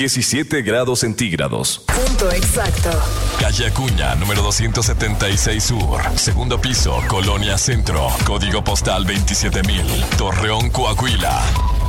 17 grados centígrados. Punto exacto. Calle Acuña, número 276 Sur. Segundo piso, Colonia Centro. Código postal 27000. Torreón, Coahuila.